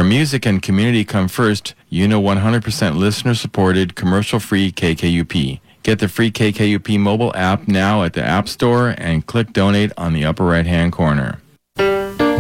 Where music and community come first, you know 100% listener-supported, commercial-free KKUP. Get the free KKUP mobile app now at the App Store and click Donate on the upper right-hand corner.